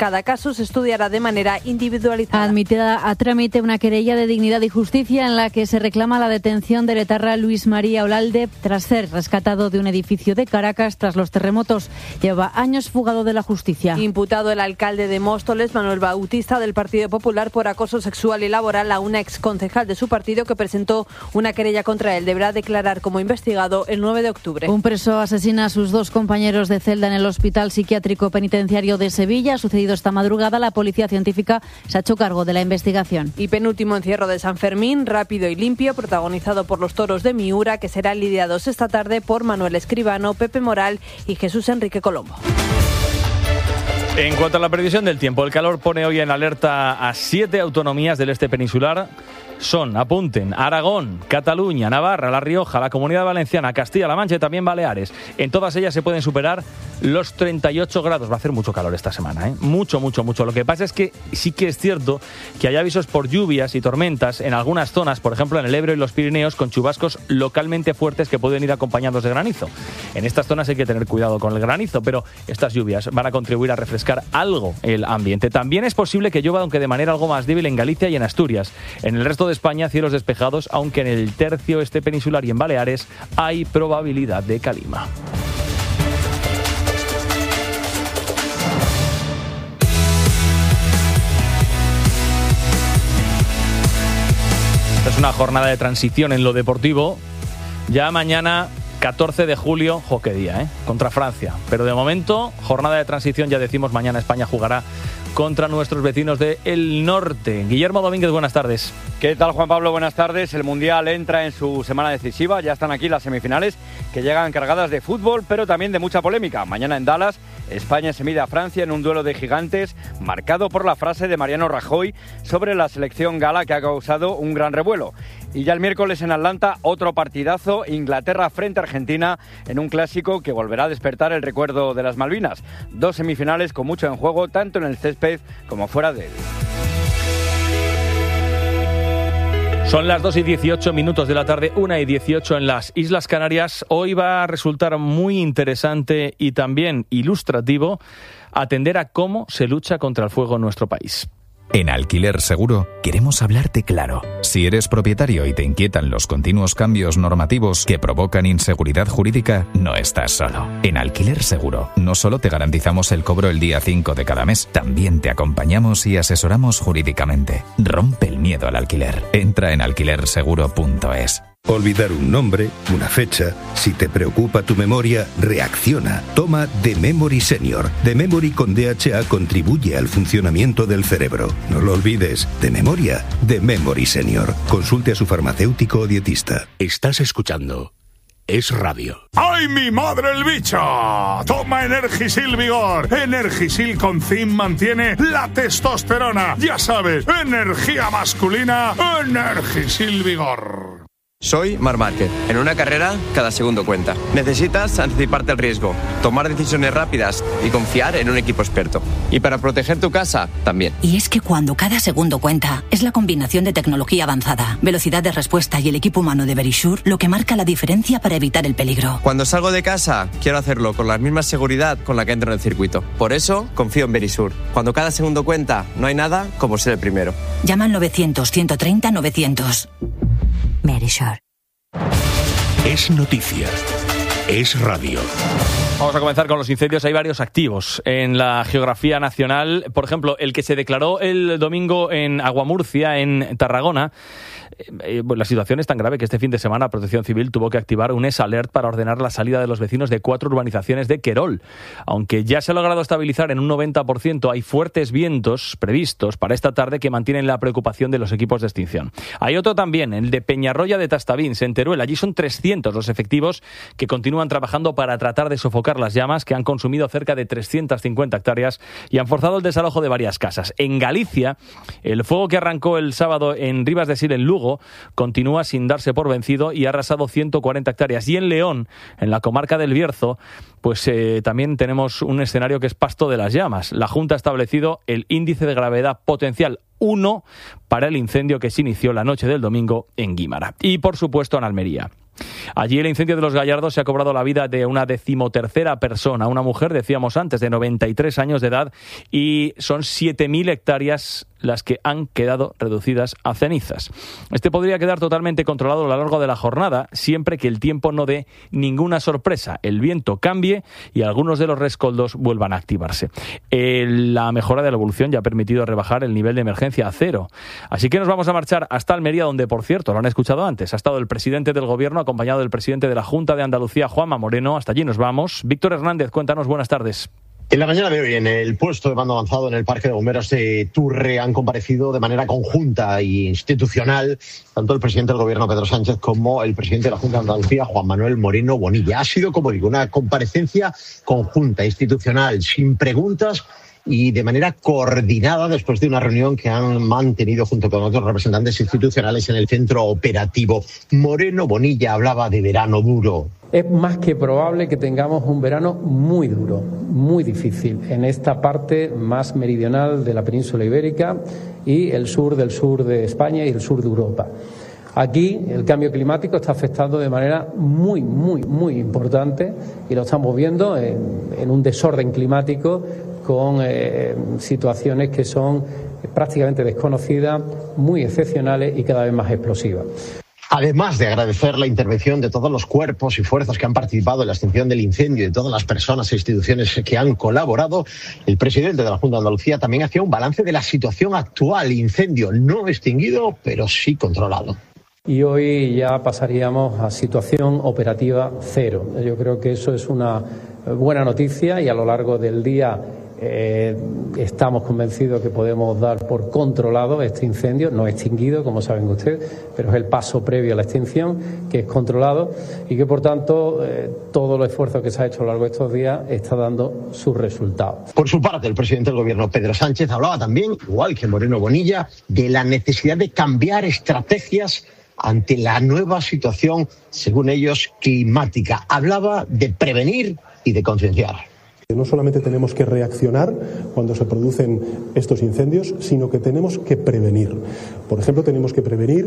Cada caso se estudiará de manera individualizada. Admitida a trámite una querella de Dignidad y Justicia en la que se reclama la detención del etarra Luis María Olalde tras ser rescatado de un edificio de Caracas tras los terremotos. Lleva años fugado de la justicia. Imputado el alcalde de Móstoles, Manuel Bautista, del Partido Popular, por acoso sexual y laboral a una exconcejal de su partido que presentó una querella contra él. Deberá declarar como investigado el 9 de octubre. Un preso asesina a sus 2 compañeros de celda en el Hospital Psiquiátrico Penitenciario de Sevilla. Sucedido esta madrugada, la policía científica se ha hecho cargo de la investigación. Y penúltimo encierro de San Fermín, rápido y limpio, protagonizado por los toros de Miura, que serán lidiados esta tarde por Manuel Escribano, Pepe Moral y Jesús Enrique Colombo. En cuanto a la previsión del tiempo, el calor pone hoy en alerta a 7 autonomías del este peninsular. Son, apunten, Aragón, Cataluña, Navarra, La Rioja, la Comunidad Valenciana, Castilla-La Mancha y también Baleares. En todas ellas se pueden superar los 38 grados. Va a hacer mucho calor esta semana, ¿eh? Mucho. Lo que pasa es que sí que es cierto que hay avisos por lluvias y tormentas en algunas zonas, por ejemplo en el Ebro y los Pirineos, con chubascos localmente fuertes que pueden ir acompañados de granizo. En estas zonas hay que tener cuidado con el granizo, pero estas lluvias van a contribuir a refrescar algo el ambiente. También es posible que llueva, aunque de manera algo más débil, en Galicia y en Asturias. En el resto de España, cielos despejados, aunque en el tercio este peninsular y en Baleares hay probabilidad de calima. Esta es una jornada de transición en lo deportivo. Ya mañana, 14 de julio, qué día, contra Francia. Pero de momento, jornada de transición, ya decimos, mañana España jugará contra nuestros vecinos del norte. Guillermo Domínguez, buenas tardes. ¿Qué tal, Juan Pablo? Buenas tardes. El Mundial entra en su semana decisiva. Ya están aquí las semifinales, que llegan cargadas de fútbol, pero también de mucha polémica. Mañana en Dallas, España se mide a Francia en un duelo de gigantes, marcado por la frase de Mariano Rajoy sobre la selección gala, que ha causado un gran revuelo. Y ya el miércoles en Atlanta, otro partidazo, Inglaterra frente a Argentina, en un clásico que volverá a despertar el recuerdo de las Malvinas. 2 semifinales con mucho en juego, tanto en el césped como fuera de él. Son las 2:18 de la tarde, 1:18 en las Islas Canarias. Hoy va a resultar muy interesante y también ilustrativo atender a cómo se lucha contra el fuego en nuestro país. En Alquiler Seguro queremos hablarte claro. Si eres propietario y te inquietan los continuos cambios normativos que provocan inseguridad jurídica, no estás solo. En Alquiler Seguro no solo te garantizamos el cobro el día 5 de cada mes, también te acompañamos y asesoramos jurídicamente. Rompe el miedo al alquiler. Entra en alquilerseguro.es. Olvidar un nombre, una fecha. Si te preocupa tu memoria, reacciona. Toma The Memory Senior. The Memory con DHA contribuye al funcionamiento del cerebro. No lo olvides. De memoria, The Memory Senior. Consulte a su farmacéutico o dietista. Estás escuchando Es Radio. ¡Ay, mi madre el bicho! Toma Energisil Vigor. Energisil con zinc mantiene la testosterona. Ya sabes, energía masculina, Energisil Vigor. Soy Marc Márquez. En una carrera, cada segundo cuenta. Necesitas anticiparte al riesgo, tomar decisiones rápidas y confiar en un equipo experto. Y para proteger tu casa, también. Y es que cuando cada segundo cuenta, es la combinación de tecnología avanzada, velocidad de respuesta y el equipo humano de Verisure lo que marca la diferencia para evitar el peligro. Cuando salgo de casa, quiero hacerlo con la misma seguridad con la que entro en el circuito. Por eso, confío en Verisure. Cuando cada segundo cuenta, no hay nada como ser el primero. Llama al 900-130-900. Verisure. Es noticia. Es radio. Vamos a comenzar con los incendios. Hay varios activos en la geografía nacional. Por ejemplo, el que se declaró el domingo en Aguamurcia, en Tarragona. La situación es tan grave que este fin de semana Protección Civil tuvo que activar un S-Alert para ordenar la salida de los vecinos de 4 urbanizaciones de Querol. Aunque ya se ha logrado estabilizar en un 90%, hay fuertes vientos previstos para esta tarde que mantienen la preocupación de los equipos de extinción. Hay otro también, el de Peñarroya de Tastavins, en Teruel. Allí son 300 los efectivos que continúan trabajando para tratar de sofocar las llamas que han consumido cerca de 350 hectáreas y han forzado el desalojo de varias casas. En Galicia, el fuego que arrancó el sábado en Rivas de Sil, en Lugo, continúa sin darse por vencido y ha arrasado 140 hectáreas. Y en León, en la comarca del Bierzo, pues también tenemos un escenario que es pasto de las llamas. La Junta ha establecido el índice de gravedad potencial 1 para el incendio que se inició la noche del domingo en Guímara. Y, por supuesto, en Almería. Allí el incendio de Los Gallardos se ha cobrado la vida de una 13ª persona, una mujer, decíamos antes, de 93 años de edad, y son 7.000 hectáreas las que han quedado reducidas a cenizas. Este podría quedar totalmente controlado a lo largo de la jornada, siempre que el tiempo no dé ninguna sorpresa, el viento cambie y algunos de los rescoldos vuelvan a activarse. La mejora de la evolución ya ha permitido rebajar el nivel de emergencia a 0. Así que nos vamos a marchar hasta Almería, donde, por cierto, lo han escuchado antes, ha estado el presidente del Gobierno acompañado del presidente de la Junta de Andalucía, Juanma Moreno. Hasta allí nos vamos. Víctor Hernández, cuéntanos, buenas tardes. En la mañana de hoy, en el puesto de mando avanzado en el Parque de Bomberos de Turre, han comparecido de manera conjunta e institucional tanto el presidente del Gobierno, Pedro Sánchez, como el presidente de la Junta de Andalucía, Juan Manuel Moreno Bonilla. Ha sido, como digo, una comparecencia conjunta, institucional, sin preguntas y de manera coordinada después de una reunión que han mantenido junto con otros representantes institucionales en el centro operativo. Moreno Bonilla hablaba de verano duro. Es más que probable que tengamos un verano muy duro, muy difícil, en esta parte más meridional de la península ibérica y el sur de España y el sur de Europa. Aquí el cambio climático está afectando de manera muy importante y lo estamos viendo en un desorden climático con situaciones que son prácticamente desconocidas, muy excepcionales y cada vez más explosivas. Además de agradecer la intervención de todos los cuerpos y fuerzas que han participado en la extinción del incendio y de todas las personas e instituciones que han colaborado, el presidente de la Junta de Andalucía también hacía un balance de la situación actual. Incendio no extinguido, pero sí controlado. Y hoy ya pasaríamos a situación operativa 0. Yo creo que eso es una buena noticia y a lo largo del día estamos convencidos que podemos dar por controlado este incendio, no extinguido, como saben ustedes, pero es el paso previo a la extinción, que es controlado y que, por tanto, todo el esfuerzo que se ha hecho a lo largo de estos días está dando sus resultados. Por su parte, el presidente del Gobierno, Pedro Sánchez, hablaba también, igual que Moreno Bonilla, de la necesidad de cambiar estrategias ante la nueva situación, según ellos, climática. Hablaba de prevenir y de concienciar. No solamente tenemos que reaccionar cuando se producen estos incendios, sino que tenemos que prevenir. Por ejemplo, tenemos que prevenir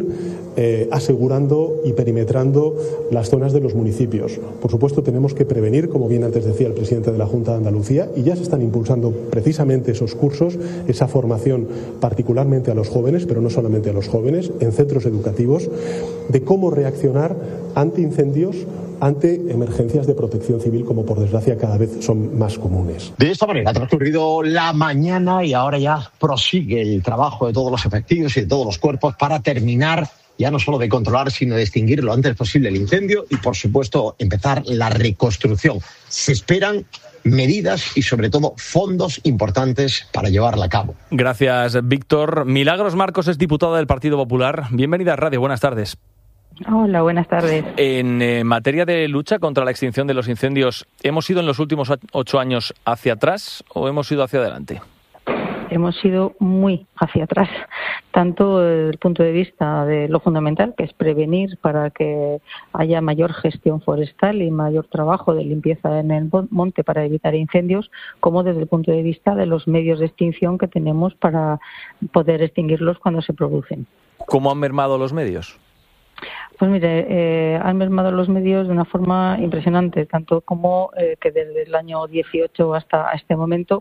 asegurando y perimetrando las zonas de los municipios. Por supuesto, tenemos que prevenir, como bien antes decía el presidente de la Junta de Andalucía, y ya se están impulsando precisamente esos cursos, esa formación particularmente a los jóvenes, pero no solamente a los jóvenes, en centros educativos, de cómo reaccionar ante incendios, ante emergencias de protección civil, como por desgracia cada vez son más comunes. De esta manera ha transcurrido la mañana y ahora ya prosigue el trabajo de todos los efectivos y de todos los cuerpos para terminar ya no solo de controlar, sino de extinguir lo antes posible el incendio y, por supuesto, empezar la reconstrucción. Se esperan medidas y, sobre todo, fondos importantes para llevarla a cabo. Gracias, Víctor. Milagros Marcos es diputada del Partido Popular. Bienvenida a Radio. Buenas tardes. Hola, buenas tardes. En materia de lucha contra la extinción de los incendios, ¿hemos ido en los últimos 8 años hacia atrás o hemos ido hacia adelante? Hemos ido muy hacia atrás, tanto desde el punto de vista de lo fundamental, que es prevenir para que haya mayor gestión forestal y mayor trabajo de limpieza en el monte para evitar incendios, como desde el punto de vista de los medios de extinción que tenemos para poder extinguirlos cuando se producen. ¿Cómo han mermado los medios? Pues mire, han mermado los medios de una forma impresionante, tanto como que desde el año 18 hasta este momento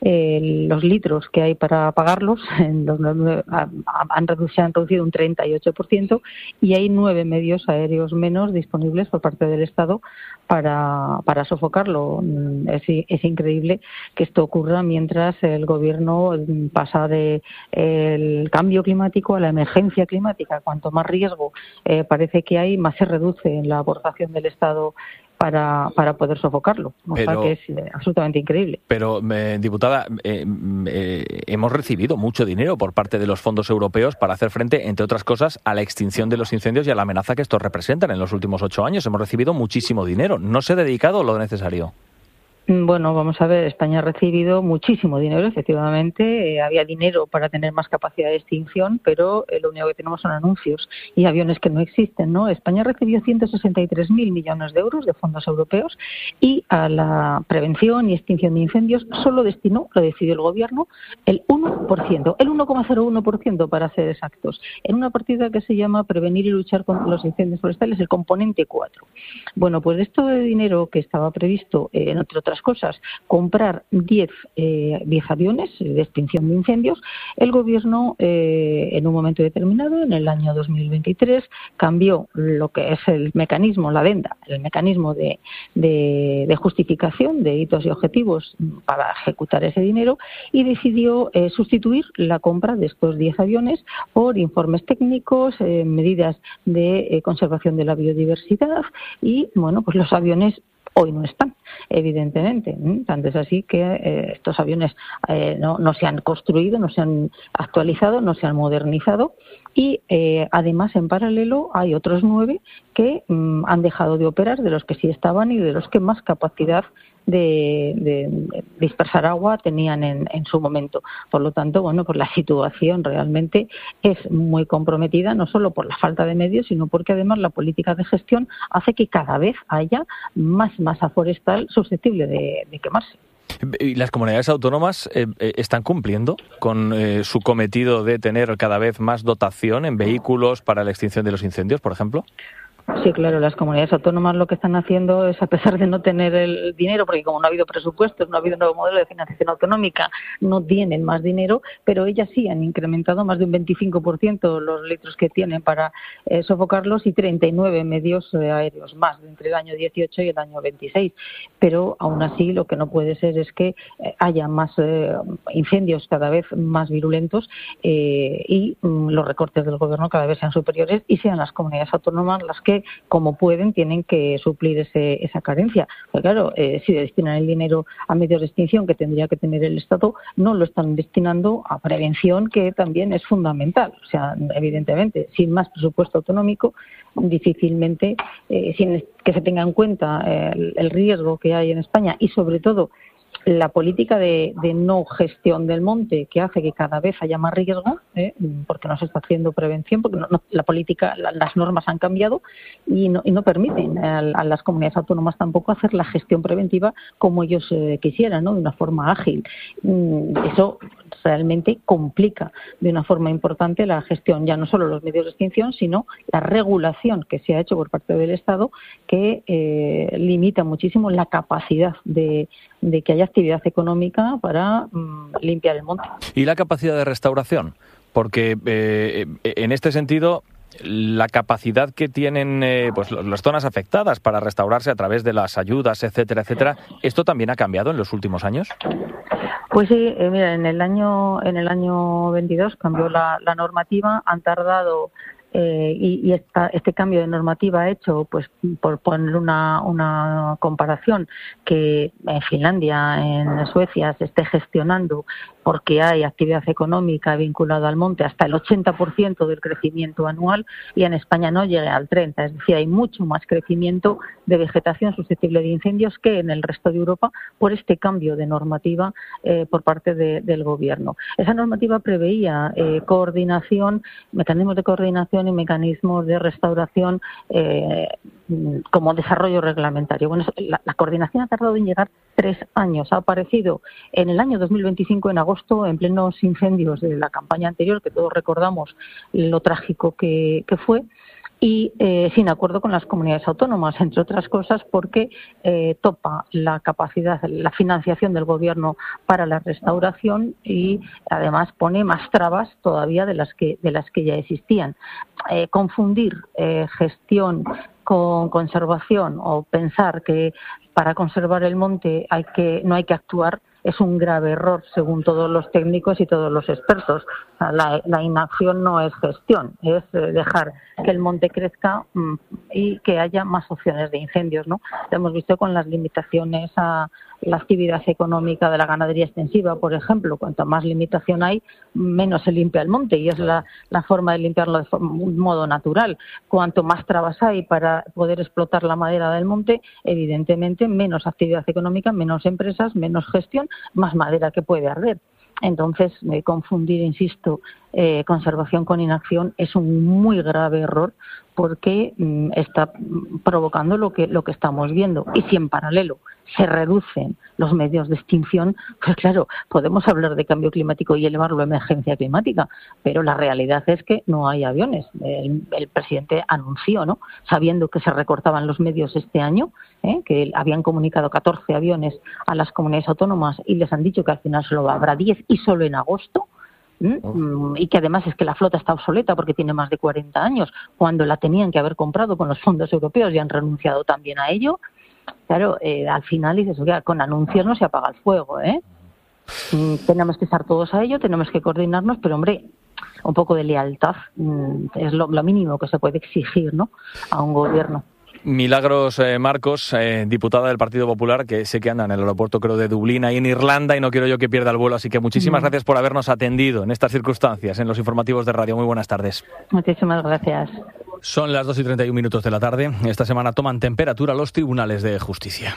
los litros que hay para apagarlos se han reducido un 38% y hay 9 medios aéreos menos disponibles por parte del Estado para sofocarlo. Es increíble que esto ocurra mientras el Gobierno pasa del cambio climático a la emergencia climática. Cuanto más riesgo parece que hay, más se reduce en la aportación del Estado para poder sofocarlo. O sea que es absolutamente increíble. Pero, diputada, hemos recibido mucho dinero por parte de los fondos europeos para hacer frente, entre otras cosas, a la extinción de los incendios y a la amenaza que estos representan. En los últimos 8 años hemos recibido muchísimo dinero. ¿No se ha dedicado lo necesario? Bueno, vamos a ver, España ha recibido muchísimo dinero, efectivamente. Había dinero para tener más capacidad de extinción, pero lo único que tenemos son anuncios y aviones que no existen, ¿no? España recibió 163.000 millones de euros de fondos europeos y a la prevención y extinción de incendios solo destinó, lo decidió el Gobierno, el 1%, el 1,01% para ser exactos, en una partida que se llama Prevenir y luchar contra los incendios forestales, el componente 4. Bueno, pues esto de dinero que estaba previsto, entre otras cosas, comprar 10 aviones de extinción de incendios, el Gobierno en un momento determinado, en el año 2023, cambió lo que es el mecanismo, la adenda, el mecanismo de justificación de hitos y objetivos para ejecutar ese dinero y decidió sustituir la compra de estos 10 aviones por informes técnicos, medidas de conservación de la biodiversidad y, bueno, pues los aviones hoy no están, evidentemente. Tanto es así que estos aviones no se han construido, no se han actualizado, no se han modernizado y además en paralelo hay otros 9 que han dejado de operar, de los que sí estaban y de los que más capacidad de dispersar agua tenían en su momento. Por lo tanto, bueno, pues la situación realmente es muy comprometida, no solo por la falta de medios, sino porque además la política de gestión hace que cada vez haya más masa forestal susceptible de quemarse. ¿Y las comunidades autónomas están cumpliendo con su cometido de tener cada vez más dotación en vehículos para la extinción de los incendios, por ejemplo? Sí, claro, las comunidades autónomas lo que están haciendo es, a pesar de no tener el dinero, porque como no ha habido presupuestos, no ha habido un nuevo modelo de financiación autonómica, no tienen más dinero, pero ellas sí han incrementado más de un 25% los litros que tienen para sofocarlos y 39 medios aéreos más entre el año 18 y el año 26. Pero aún así lo que no puede ser es que haya más incendios cada vez más virulentos y los recortes del gobierno cada vez sean superiores y sean las comunidades autónomas las que, como pueden, tienen que suplir esa carencia. Pero claro, si destinan el dinero a medios de extinción que tendría que tener el Estado, no lo están destinando a prevención, que también es fundamental. O sea, evidentemente, sin más presupuesto autonómico, difícilmente, sin que se tenga en cuenta el riesgo que hay en España y, sobre todo, la política de no gestión del monte, que hace que cada vez haya más riesgo, porque no se está haciendo prevención, porque la política, las normas han cambiado y no permiten a las comunidades autónomas tampoco hacer la gestión preventiva como ellos quisieran, ¿no? De una forma ágil. Eso realmente complica de una forma importante la gestión, ya no solo los medios de extinción, sino la regulación que se ha hecho por parte del Estado, que limita muchísimo la capacidad de que haya actividad económica para limpiar el monte. ¿Y la capacidad de restauración? Porque en este sentido, la capacidad que tienen pues las zonas afectadas para restaurarse a través de las ayudas, etcétera, etcétera, ¿esto también ha cambiado en los últimos años? Pues sí, mira, en el año 22 cambió la normativa, han tardado y este cambio de normativa ha hecho, pues por poner una comparación, que en Finlandia, en Suecia se esté gestionando porque hay actividad económica vinculada al monte hasta el 80% del crecimiento anual y en España no llega al 30%. Es decir, hay mucho más crecimiento de vegetación susceptible de incendios que en el resto de Europa por este cambio de normativa por parte del Gobierno. Esa normativa preveía coordinación, mecanismos de coordinación y mecanismos de restauración como desarrollo reglamentario. Bueno, la coordinación ha tardado en llegar 3 años. Ha aparecido en el año 2025, en agosto, en plenos incendios de la campaña anterior, que todos recordamos lo trágico que fue, y sin acuerdo con las comunidades autónomas, entre otras cosas porque topa la capacidad, la financiación del Gobierno para la restauración y además pone más trabas todavía de las que ya existían. Confundir gestión con conservación o pensar que para conservar el monte no hay que actuar es un grave error según todos los técnicos y todos los expertos. La inacción no es gestión, es dejar que el monte crezca y que haya más opciones de incendios, ¿no? Lo hemos visto con las limitaciones a la actividad económica de la ganadería extensiva, por ejemplo. Cuanto más limitación hay, menos se limpia el monte, y es la forma de limpiarlo de un modo natural. Cuanto más trabas hay para poder explotar la madera del monte, evidentemente menos actividad económica, menos empresas, menos gestión, más madera que puede arder. Entonces, confundir, insisto, conservación con inacción es un muy grave error, porque está provocando lo que estamos viendo. Y si en paralelo se reducen los medios de extinción, pues claro, podemos hablar de cambio climático y elevarlo a emergencia climática, pero la realidad es que no hay aviones. El presidente anunció, ¿no?, sabiendo que se recortaban los medios este año, que habían comunicado 14 aviones a las comunidades autónomas y les han dicho que al final solo habrá 10 y solo en agosto. Y que además es que la flota está obsoleta porque tiene más de 40 años, cuando la tenían que haber comprado con los fondos europeos y han renunciado también a ello. Claro, al final dices, oiga, con anuncios no se apaga el fuego, tenemos que estar todos a ello, tenemos que coordinarnos, pero hombre, un poco de lealtad es lo mínimo que se puede exigir, ¿no?, a un gobierno. Milagros Marcos, diputada del Partido Popular, que sé que anda en el aeropuerto, creo, de Dublín, ahí en Irlanda, y no quiero yo que pierda el vuelo, así que muchísimas gracias por habernos atendido en estas circunstancias, en los informativos de radio. Muy buenas tardes. Muchísimas gracias. Son las 2:31 de la tarde. Esta semana toman temperatura los tribunales de justicia.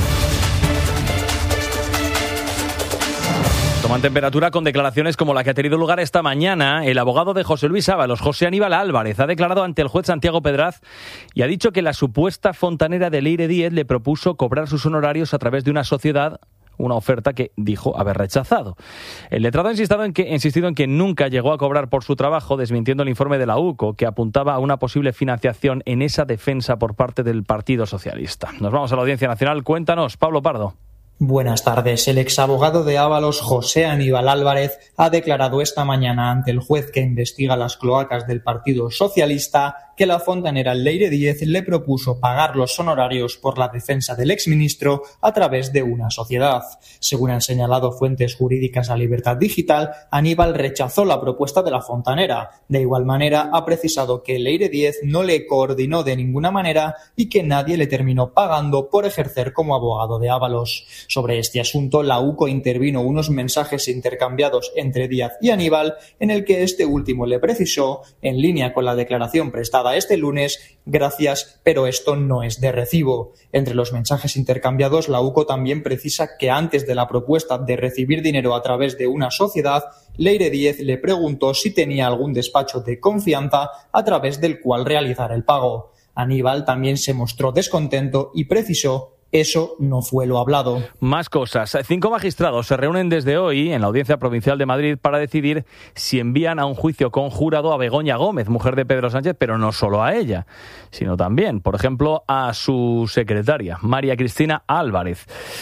Toman temperatura con declaraciones como la que ha tenido lugar esta mañana. El abogado de José Luis Ábalos, José Aníbal Álvarez, ha declarado ante el juez Santiago Pedraz y ha dicho que la supuesta fontanera de Leire Díez le propuso cobrar sus honorarios a través de una sociedad, una oferta que dijo haber rechazado. El letrado ha insistido en que nunca llegó a cobrar por su trabajo, desmintiendo el informe de la UCO, que apuntaba a una posible financiación en esa defensa por parte del Partido Socialista. Nos vamos a la Audiencia Nacional. Cuéntanos, Pablo Pardo. Buenas tardes. El exabogado de Ábalos, José Aníbal Álvarez, ha declarado esta mañana ante el juez que investiga las cloacas del Partido Socialista que la fontanera Leire Díez le propuso pagar los honorarios por la defensa del exministro a través de una sociedad. Según han señalado fuentes jurídicas a Libertad Digital, Aníbal rechazó la propuesta de la fontanera. De igual manera, ha precisado que Leire Díez no le coordinó de ninguna manera y que nadie le terminó pagando por ejercer como abogado de Ábalos. Sobre este asunto, la UCO intervino unos mensajes intercambiados entre Díaz y Aníbal, en el que este último le precisó, en línea con la declaración prestada este lunes: gracias, pero esto no es de recibo. Entre los mensajes intercambiados, la UCO también precisa que antes de la propuesta de recibir dinero a través de una sociedad, Leire Díez le preguntó si tenía algún despacho de confianza a través del cual realizar el pago. Aníbal también se mostró descontento y precisó: eso no fue lo hablado. Más cosas. 5 magistrados se reúnen desde hoy en la Audiencia Provincial de Madrid para decidir si envían a un juicio conjurado a Begoña Gómez, mujer de Pedro Sánchez, pero no solo a ella, sino también, por ejemplo, a su secretaria, María Cristina Álvarez.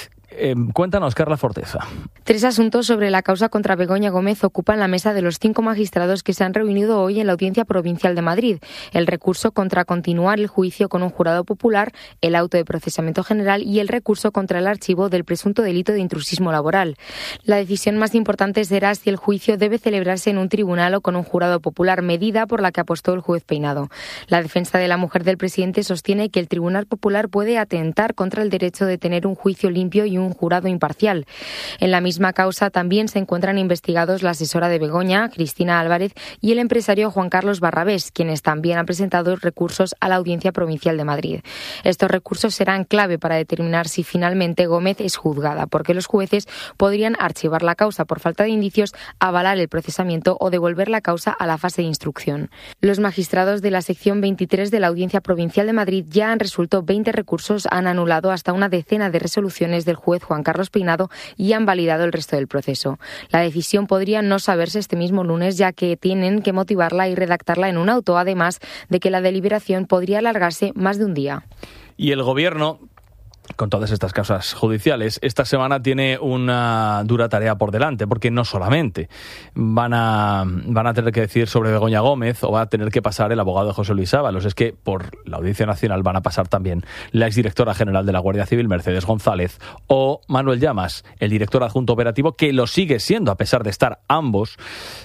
Cuéntanos, Carla Forteza. 3 asuntos sobre la causa contra Begoña Gómez ocupan la mesa de los 5 magistrados que se han reunido hoy en la Audiencia Provincial de Madrid: el recurso contra continuar el juicio con un jurado popular, el auto de procesamiento general y el recurso contra el archivo del presunto delito de intrusismo laboral. La decisión más importante será si el juicio debe celebrarse en un tribunal o con un jurado popular, medida por la que apostó el juez Peinado. La defensa de la mujer del presidente sostiene que el Tribunal Popular puede atentar contra el derecho de tener un juicio limpio y un jurado imparcial. En la misma causa también se encuentran investigados la asesora de Begoña, Cristina Álvarez, y el empresario Juan Carlos Barrabés, quienes también han presentado recursos a la Audiencia Provincial de Madrid. Estos recursos serán clave para determinar si finalmente Gómez es juzgada, porque los jueces podrían archivar la causa por falta de indicios, avalar el procesamiento o devolver la causa a la fase de instrucción. Los magistrados de la sección 23 de la Audiencia Provincial de Madrid ya han resuelto 20 recursos, han anulado hasta una decena de resoluciones del juez Juan Carlos Peinado y han validado el resto del proceso. La decisión podría no saberse este mismo lunes, ya que tienen que motivarla y redactarla en un auto, además de que la deliberación podría alargarse más de un día. Y el Gobierno, con todas estas causas judiciales, esta semana tiene una dura tarea por delante, porque no solamente van a tener que decidir sobre Begoña Gómez o va a tener que pasar el abogado José Luis Ábalos, es que por la Audiencia Nacional van a pasar también la exdirectora general de la Guardia Civil, Mercedes González, o Manuel Llamas, el director adjunto operativo, que lo sigue siendo a pesar de estar ambos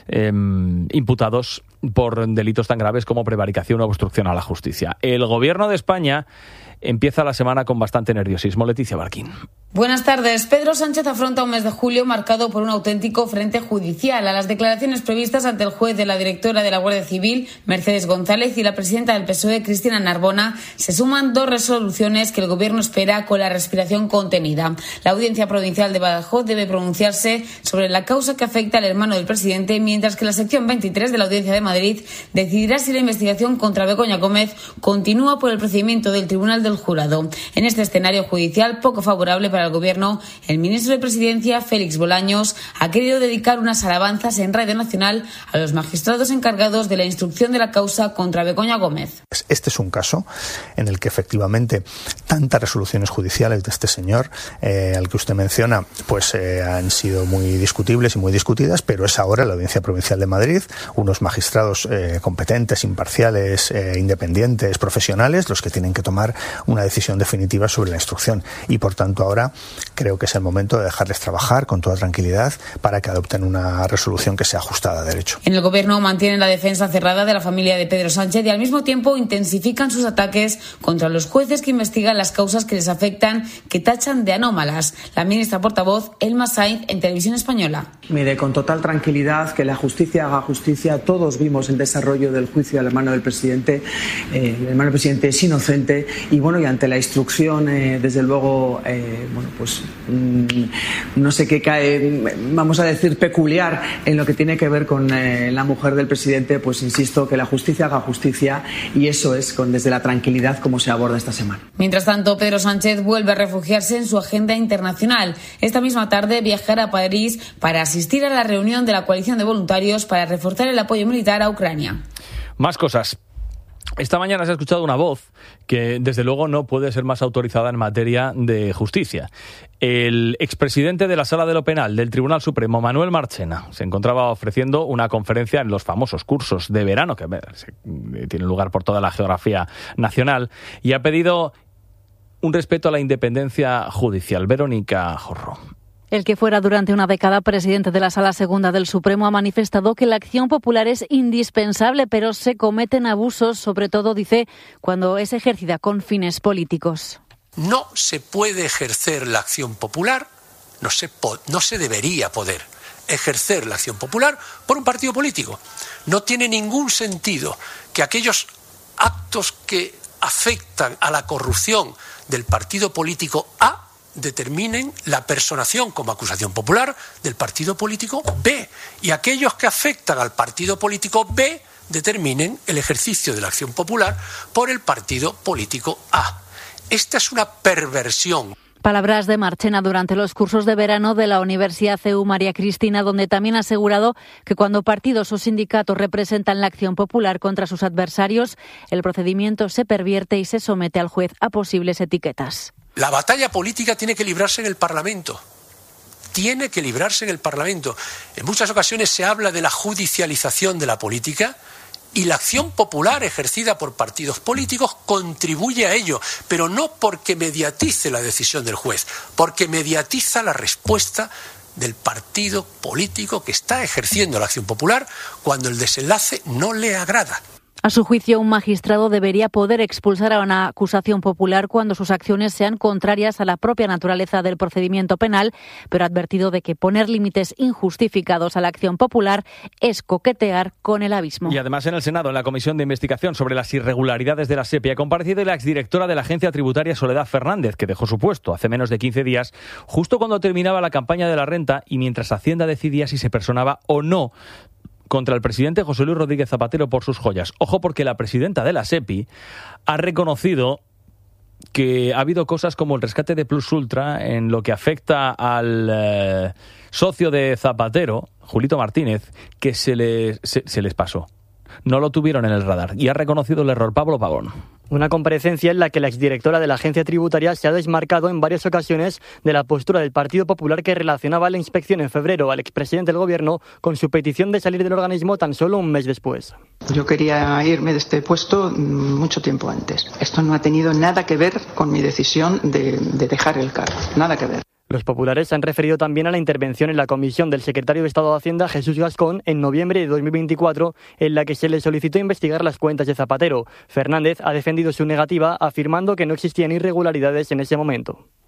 imputados por delitos tan graves como prevaricación o obstrucción a la justicia. El Gobierno de España empieza la semana con bastante nerviosismo. Leticia Barquín. Buenas tardes. Pedro Sánchez afronta un mes de julio marcado por un auténtico frente judicial. A las declaraciones previstas ante el juez de la directora de la Guardia Civil, Mercedes González, y la presidenta del PSOE, Cristina Narbona, se suman 2 resoluciones que el Gobierno espera con la respiración contenida. La Audiencia Provincial de Badajoz debe pronunciarse sobre la causa que afecta al hermano del presidente, mientras que la sección 23 de la Audiencia de Madrid decidirá si la investigación contra Begoña Gómez continúa por el procedimiento del Tribunal del Jurado. En este escenario judicial poco favorable para el Gobierno, el ministro de Presidencia, Félix Bolaños, ha querido dedicar unas alabanzas en Radio Nacional a los magistrados encargados de la instrucción de la causa contra Begoña Gómez. Este es un caso en el que efectivamente tantas resoluciones judiciales de este señor, al que usted menciona, pues han sido muy discutibles y muy discutidas, pero es ahora la Audiencia Provincial de Madrid, unos magistrados competentes, imparciales, independientes, profesionales, los que tienen que tomar una decisión definitiva sobre la instrucción. Y por tanto ahora creo que es el momento de dejarles trabajar con toda tranquilidad para que adopten una resolución que sea ajustada a derecho. En el Gobierno mantienen la defensa cerrada de la familia de Pedro Sánchez y al mismo tiempo intensifican sus ataques contra los jueces que investigan las causas que les afectan, que tachan de anómalas. La ministra portavoz, Elma Sainz, en Televisión Española. Mire, con total tranquilidad, que la justicia haga justicia. Todos vimos el desarrollo del juicio al hermano del presidente. El hermano del presidente es inocente y bueno, y ante la instrucción, desde luego, pues no sé qué cae, vamos a decir, peculiar en lo que tiene que ver con la mujer del presidente, pues insisto, que la justicia haga justicia, y eso es desde la tranquilidad como se aborda esta semana. Mientras tanto, Pedro Sánchez vuelve a refugiarse en su agenda internacional. Esta misma tarde viajará a París para asistir a la reunión de la coalición de voluntarios para reforzar el apoyo militar a Ucrania. Más cosas. Esta mañana se ha escuchado una voz que, desde luego, no puede ser más autorizada en materia de justicia. El expresidente de la Sala de lo Penal del Tribunal Supremo, Manuel Marchena, se encontraba ofreciendo una conferencia en los famosos cursos de verano que tienen lugar por toda la geografía nacional, y ha pedido un respeto a la independencia judicial. Verónica Jorro. El que fuera durante una década presidente de la Sala Segunda del Supremo ha manifestado que la acción popular es indispensable, pero se cometen abusos, sobre todo, dice, cuando es ejercida con fines políticos. No se puede ejercer la acción popular, no se debería poder ejercer la acción popular por un partido político. No tiene ningún sentido que aquellos actos que afectan a la corrupción del partido político A determinen la personación como acusación popular del partido político B, y aquellos que afectan al partido político B determinen el ejercicio de la acción popular por el partido político A. Esta es una perversión. Palabras de Marchena durante los cursos de verano de la Universidad CEU María Cristina, donde también ha asegurado que cuando partidos o sindicatos representan la acción popular contra sus adversarios, el procedimiento se pervierte y se somete al juez a posibles etiquetas. La batalla política tiene que librarse en el Parlamento. Tiene que librarse en el Parlamento. En muchas ocasiones se habla de la judicialización de la política, y la acción popular ejercida por partidos políticos contribuye a ello, pero no porque mediatice la decisión del juez, porque mediatiza la respuesta del partido político que está ejerciendo la acción popular cuando el desenlace no le agrada. A su juicio, un magistrado debería poder expulsar a una acusación popular cuando sus acciones sean contrarias a la propia naturaleza del procedimiento penal, pero ha advertido de que poner límites injustificados a la acción popular es coquetear con el abismo. Y además, en el Senado, en la Comisión de Investigación sobre las irregularidades de la SEPI, ha comparecido la exdirectora de la Agencia Tributaria, Soledad Fernández, que dejó su puesto hace menos de 15 días, justo cuando terminaba la campaña de la renta y mientras Hacienda decidía si se personaba o no contra el presidente José Luis Rodríguez Zapatero por sus joyas. Ojo, porque la presidenta de la SEPI ha reconocido que ha habido cosas como el rescate de Plus Ultra en lo que afecta al socio de Zapatero, Julito Martínez, que se les pasó. No lo tuvieron en el radar y ha reconocido el error. Pablo Pavón. Una comparecencia en la que la exdirectora de la Agencia Tributaria se ha desmarcado en varias ocasiones de la postura del Partido Popular, que relacionaba la inspección en febrero al expresidente del Gobierno con su petición de salir del organismo tan solo un mes después. Yo quería irme de este puesto mucho tiempo antes. Esto no ha tenido nada que ver con mi decisión de dejar el cargo. Nada que ver. Los populares se han referido también a la intervención en la comisión del secretario de Estado de Hacienda, Jesús Gascón, en noviembre de 2024, en la que se le solicitó investigar las cuentas de Zapatero. Fernández ha defendido su negativa, afirmando que no existían irregularidades en ese momento.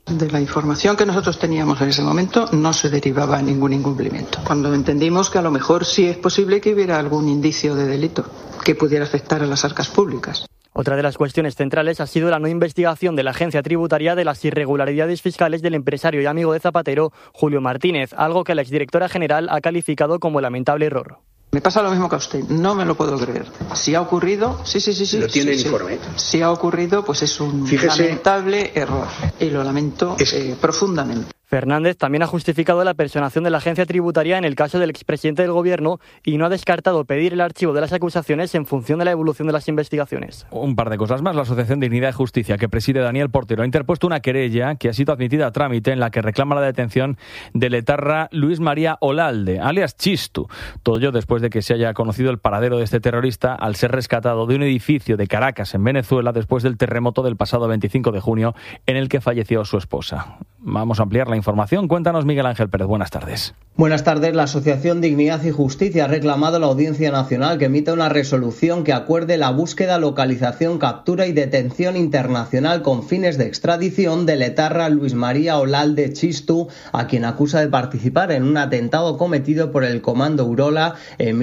De la información que nosotros teníamos en ese momento no se derivaba ningún incumplimiento. Cuando entendimos que a lo mejor sí es posible que hubiera algún indicio de delito que pudiera afectar a las arcas públicas. Otra de las cuestiones centrales ha sido la no investigación de la Agencia Tributaria de las irregularidades fiscales del empresario y amigo de Zapatero, Julio Martínez, algo que la exdirectora general ha calificado como lamentable error. Me pasa lo mismo que a usted, no me lo puedo creer. Si ha ocurrido, sí. ¿Lo tiene el informe? Si ha ocurrido, pues es un lamentable error y lo lamento profundamente. Fernández también ha justificado la personación de la agencia tributaria en el caso del expresidente del Gobierno y no ha descartado pedir el archivo de las acusaciones en función de la evolución de las investigaciones. Un par de cosas más. La Asociación Dignidad y Justicia, que preside Daniel Portero, ha interpuesto una querella que ha sido admitida a trámite en la que reclama la detención del etarra Luis María Olalde, alias Chistu. Todo ello después de que se haya conocido el paradero de este terrorista al ser rescatado de un edificio de Caracas, en Venezuela, después del terremoto del pasado 25 de junio en el que falleció su esposa. Vamos a ampliar la información. Cuéntanos, Miguel Ángel Pérez. Buenas tardes. Buenas tardes. La Asociación Dignidad y Justicia ha reclamado a la Audiencia Nacional que emita una resolución que acuerde la búsqueda, localización, captura y detención internacional con fines de extradición del etarra Luis María Olalde Chistu, a quien acusa de participar en un atentado cometido por el Comando Urola en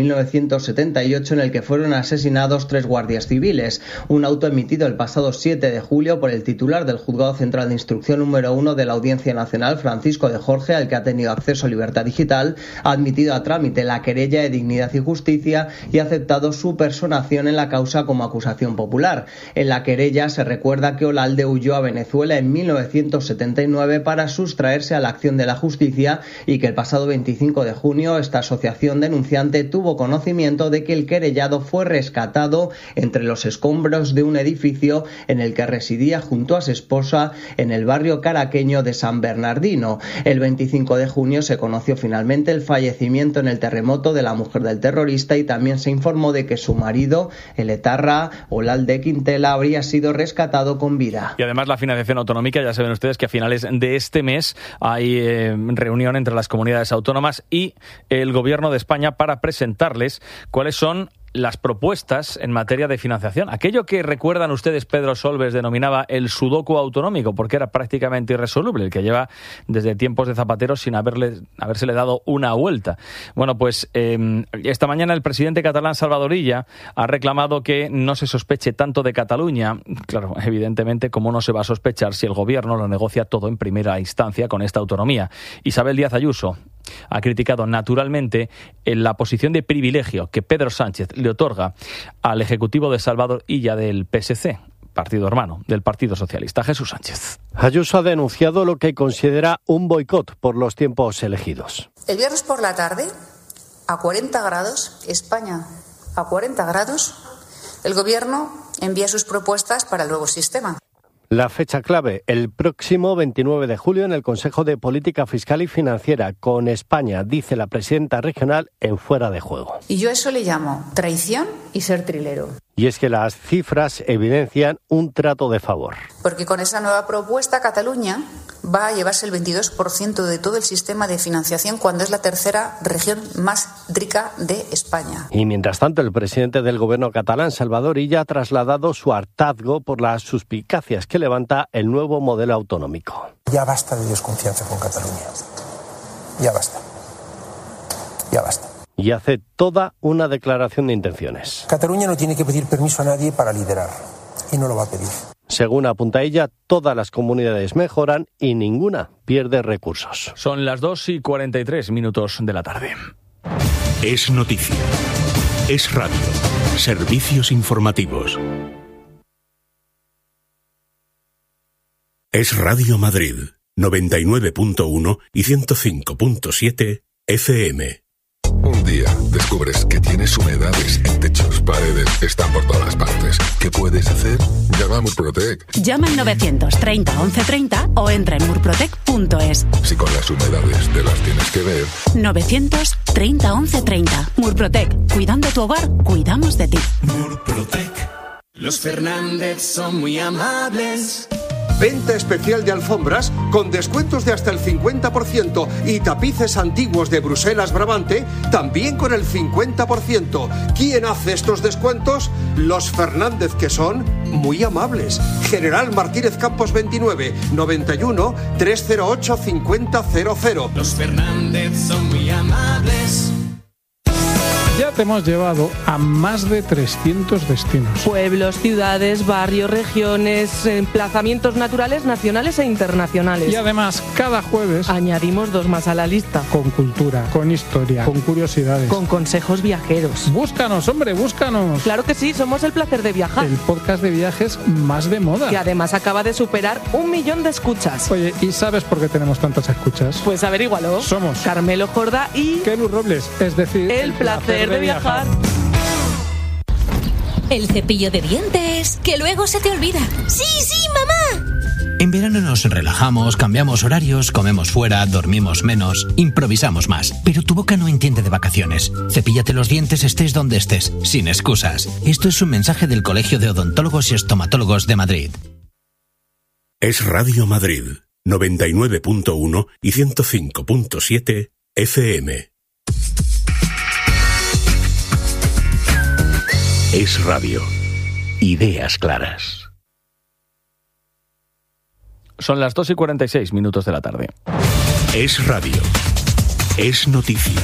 1978 en el que fueron asesinados 3 guardias civiles. Un auto emitido el pasado 7 de julio por el titular del Juzgado Central de Instrucción número 1 de la Audiencia Nacional, Francisco de Jorge, al que ha tenido acceso a Libertad Digital, ha admitido a trámite la querella de Dignidad y Justicia y ha aceptado su personación en la causa como acusación popular. En la querella se recuerda que Olalde huyó a Venezuela en 1979 para sustraerse a la acción de la justicia y que el pasado 25 de junio esta asociación denunciante tuvo conocimiento de que el querellado fue rescatado entre los escombros de un edificio en el que residía junto a su esposa en el barrio caraqueño de San Bernardino. El 25 de junio se conoció finalmente el fallecimiento en el terremoto de la mujer del terrorista y también se informó de que su marido, el etarra Olalde Quintela, habría sido rescatado con vida. Y además la financiación autonómica, ya saben ustedes que a finales de este mes hay reunión entre las comunidades autónomas y el Gobierno de España para presentarles cuáles son las propuestas en materia de financiación. Aquello que recuerdan ustedes Pedro Solbes denominaba el sudoku autonómico, porque era prácticamente irresoluble, el que lleva desde tiempos de Zapatero sin habérsele dado una vuelta. Bueno, pues esta mañana el presidente catalán Salvador Illa ha reclamado que no se sospeche tanto de Cataluña. Claro, evidentemente, ¿cómo no se va a sospechar si el gobierno lo negocia todo en primera instancia con esta autonomía? Isabel Díaz Ayuso ha criticado naturalmente la posición de privilegio que Pedro Sánchez le otorga al Ejecutivo de Salvador Illa del PSC, partido hermano del Partido Socialista. Jesús Sánchez. Ayuso ha denunciado lo que considera un boicot por los tiempos elegidos. El viernes por la tarde, a 40 grados, España a 40 grados, el Gobierno envía sus propuestas para el nuevo sistema. La fecha clave, el próximo 29 de julio en el Consejo de Política Fiscal y Financiera, con España, dice la presidenta regional, en fuera de juego. Y yo a eso le llamo traición y ser trilero. Y es que las cifras evidencian un trato de favor. Porque con esa nueva propuesta Cataluña va a llevarse el 22% de todo el sistema de financiación cuando es la tercera región más rica de España. Y mientras tanto, el presidente del gobierno catalán, Salvador Illa, ha trasladado su hartazgo por las suspicacias que levanta el nuevo modelo autonómico. Ya basta de desconfianza con Cataluña. Ya basta. Ya basta. Y hace toda una declaración de intenciones. Cataluña no tiene que pedir permiso a nadie para liderar. Y no lo va a pedir. Según apunta ella, todas las comunidades mejoran y ninguna pierde recursos. Son las 2:43 de la tarde. Es noticia. Es radio. Servicios informativos. Es Radio Madrid, 99.1 y 105.7 FM. Un día descubres que tienes humedades en techos, paredes, están por todas partes. ¿Qué puedes hacer? Llama a Murprotec. Llama al 930 1130 o entra en murprotec.es. Si con las humedades te las tienes que ver. 930 1130. Murprotec. Cuidando tu hogar, cuidamos de ti. Murprotec. Los Fernández son muy amables. Venta especial de alfombras con descuentos de hasta el 50% y tapices antiguos de Bruselas Brabante también con el 50%. ¿Quién hace estos descuentos? Los Fernández, que son muy amables. General Martínez Campos 29 91 308 5000. Los Fernández son muy amables. Ya te hemos llevado a más de 300 destinos. Pueblos, ciudades, barrios, regiones, emplazamientos naturales, nacionales e internacionales. Y además, cada jueves añadimos 2 más a la lista. Con cultura, con historia, con curiosidades. Con consejos viajeros. Búscanos, hombre, búscanos. Claro que sí, somos El Placer de Viajar. El podcast de viajes más de moda. Que además acaba de superar 1 millón de escuchas. Oye, ¿y sabes por qué tenemos tantas escuchas? Pues averígualo. Somos Carmelo Jordá y Kelu Robles, es decir, El Placer de Viajar. El cepillo de dientes, que luego se te olvida. ¡Sí, sí, mamá! En verano nos relajamos, cambiamos horarios, comemos fuera, dormimos menos, improvisamos más. Pero tu boca no entiende de vacaciones. Cepíllate los dientes estés donde estés, sin excusas. Esto es un mensaje del Colegio de Odontólogos y Estomatólogos de Madrid. Es Radio Madrid, 99.1 y 105.7 FM. Es Radio. Ideas claras. Son las 2:46 de la tarde. Es Radio. Es noticia.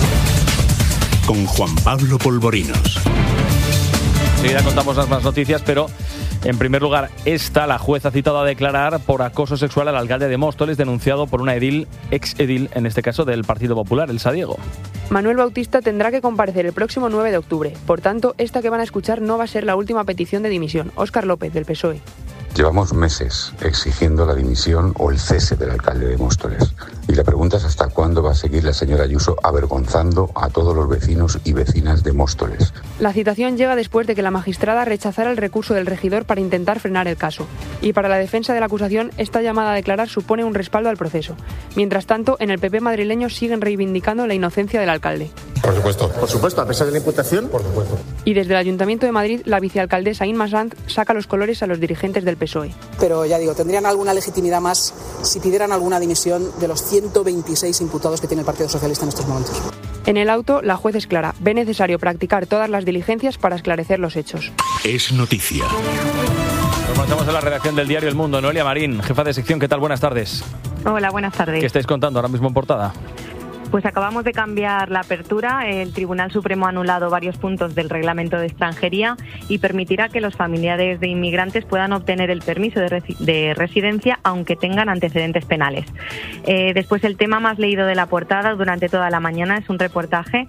Con Juan Pablo Polvorinos. Enseguida contamos las más noticias, pero en primer lugar, la juez ha citado a declarar por acoso sexual al alcalde de Móstoles, denunciado por una ex-edil, en este caso del Partido Popular, Elsa Diego. Manuel Bautista tendrá que comparecer el próximo 9 de octubre. Por tanto, esta que van a escuchar no va a ser la última petición de dimisión. Óscar López, del PSOE. Llevamos meses exigiendo la dimisión o el cese del alcalde de Móstoles. Y la pregunta es hasta cuándo va a seguir la señora Ayuso avergonzando a todos los vecinos y vecinas de Móstoles. La citación llega después de que la magistrada rechazara el recurso del regidor para intentar frenar el caso. Y para la defensa de la acusación, esta llamada a declarar supone un respaldo al proceso. Mientras tanto, en el PP madrileño siguen reivindicando la inocencia del alcalde. Por supuesto. Por supuesto, a pesar de la imputación, por supuesto. Y desde el Ayuntamiento de Madrid, la vicealcaldesa Inma Sanz saca los colores a los dirigentes del PSOE. Pero ya digo, tendrían alguna legitimidad más si pidieran alguna dimisión de los 126 imputados que tiene el Partido Socialista en estos momentos. En el auto, la juez es clara. Ve necesario practicar todas las diligencias para esclarecer los hechos. Es noticia. Nos marchamos a la redacción del diario El Mundo. Noelia Marín, jefa de sección, ¿qué tal? Buenas tardes. Hola, buenas tardes. ¿Qué estáis contando ahora mismo en portada? Pues acabamos de cambiar la apertura. El Tribunal Supremo ha anulado varios puntos del reglamento de extranjería y permitirá que los familiares de inmigrantes puedan obtener el permiso de residencia aunque tengan antecedentes penales. Después, el tema más leído de la portada durante toda la mañana es un reportaje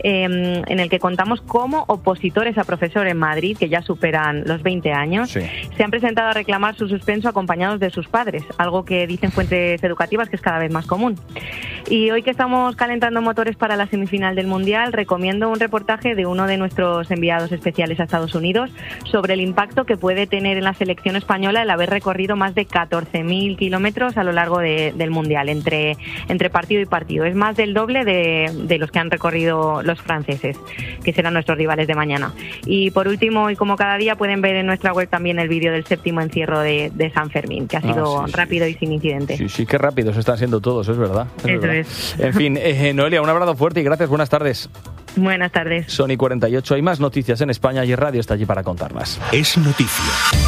en el que contamos cómo opositores a profesor en Madrid, que ya superan los 20 años, se han presentado a reclamar su suspenso acompañados de sus padres, algo que dicen fuentes educativas que es cada vez más común. Y hoy que estamos calentando motores para la semifinal del Mundial, recomiendo un reportaje de uno de nuestros enviados especiales a Estados Unidos sobre el impacto que puede tener en la selección española el haber recorrido más de 14.000 kilómetros a lo largo del Mundial, entre partido y partido. Es más del doble de los que han recorrido los franceses, que serán nuestros rivales de mañana. Y por último, y como cada día, pueden ver en nuestra web también el vídeo del 7º encierro de San Fermín, que ha sido rápido y sin incidentes. Sí, qué rápidos están siendo todos, es verdad. Eso es. En fin, Noelia, un abrazo fuerte y gracias, buenas tardes. Buenas tardes. Son y 48, hay más noticias en España y Radio está allí para contarlas. Es noticia.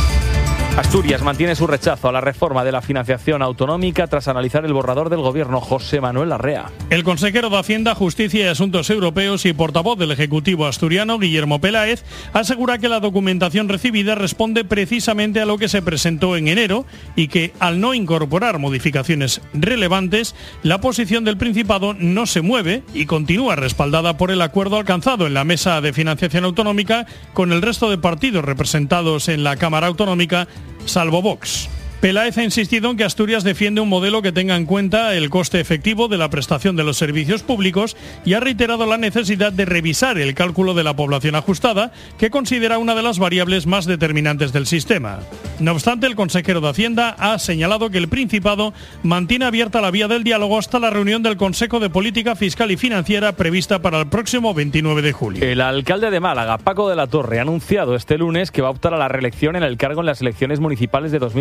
Asturias mantiene su rechazo a la reforma de la financiación autonómica tras analizar el borrador del gobierno. José Manuel Larrea. El consejero de Hacienda, Justicia y Asuntos Europeos y portavoz del Ejecutivo asturiano, Guillermo Peláez, asegura que la documentación recibida responde precisamente a lo que se presentó en enero y que, al no incorporar modificaciones relevantes, la posición del Principado no se mueve y continúa respaldada por el acuerdo alcanzado en la Mesa de Financiación Autonómica con el resto de partidos representados en la Cámara Autonómica, salvo Vox. Peláez ha insistido en que Asturias defiende un modelo que tenga en cuenta el coste efectivo de la prestación de los servicios públicos y ha reiterado la necesidad de revisar el cálculo de la población ajustada, que considera una de las variables más determinantes del sistema. No obstante, el consejero de Hacienda ha señalado que el Principado mantiene abierta la vía del diálogo hasta la reunión del Consejo de Política Fiscal y Financiera prevista para el próximo 29 de julio. El alcalde de Málaga, Paco de la Torre, ha anunciado este lunes que va a optar a la reelección en el cargo en las elecciones municipales de 2027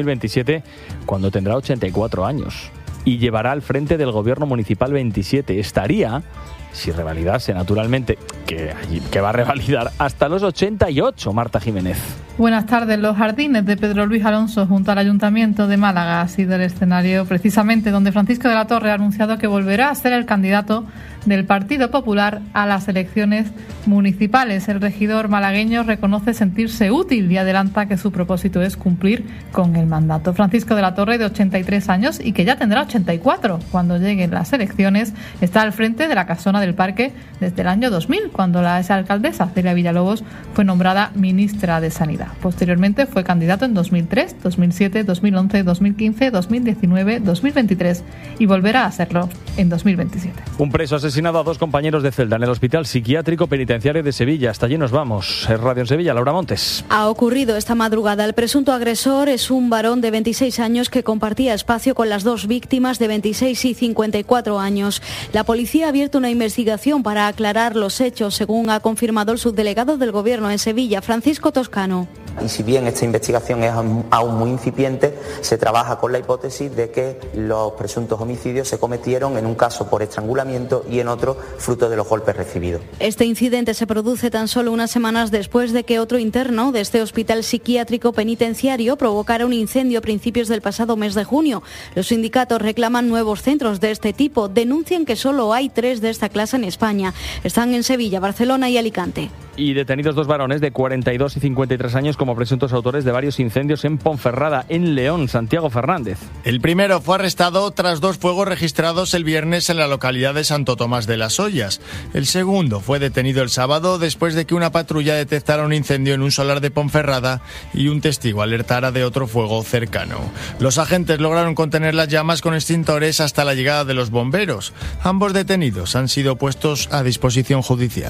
2027, cuando tendrá 84 años. Y llevará al frente del gobierno municipal 27. Estaría, si revalidase naturalmente, que va a revalidar, hasta los 88, Marta Jiménez. Buenas tardes. Los jardines de Pedro Luis Alonso junto al Ayuntamiento de Málaga ha sido el escenario precisamente donde Francisco de la Torre ha anunciado que volverá a ser el candidato del Partido Popular a las elecciones municipales. El regidor malagueño reconoce sentirse útil y adelanta que su propósito es cumplir con el mandato. Francisco de la Torre, de 83 años y que ya tendrá 84 cuando lleguen las elecciones, está al frente de la Casona del Parque desde el año 2000, cuando la exalcaldesa Celia Villalobos fue nombrada ministra de Sanidad. Posteriormente fue candidato en 2003, 2007, 2011, 2015, 2019, 2023 y volverá a serlo en 2027. Un preso asesinado a 2 compañeros de celda en el Hospital Psiquiátrico Penitenciario de Sevilla. Hasta allí nos vamos. Es Radio en Sevilla, Laura Montes. Ha ocurrido esta madrugada. El presunto agresor es un varón de 26 años que compartía espacio con las 2 víctimas de 26 y 54 años. La policía ha abierto una investigación para aclarar los hechos, según ha confirmado el subdelegado del Gobierno en Sevilla, Francisco Toscano. Y si bien esta investigación es aún muy incipiente, se trabaja con la hipótesis de que los presuntos homicidios se cometieron en un caso por estrangulamiento y en otro fruto de los golpes recibidos. Este incidente se produce tan solo unas semanas después de que otro interno de este hospital psiquiátrico penitenciario provocara un incendio a principios del pasado mes de junio. Los sindicatos reclaman nuevos centros de este tipo. Denuncian que solo hay 3 de esta clase en España. Están en Sevilla, Barcelona y Alicante. Y detenidos 2 varones de 42 y 53 años como presuntos autores de varios incendios en Ponferrada, en León. Santiago Fernández. El primero fue arrestado tras 2 fuegos registrados el viernes en la localidad de Santo Tomás de las Ollas. El segundo fue detenido el sábado después de que una patrulla detectara un incendio en un solar de Ponferrada y un testigo alertara de otro fuego cercano. Los agentes lograron contener las llamas con extintores hasta la llegada de los bomberos. Ambos detenidos han sido puestos a disposición judicial.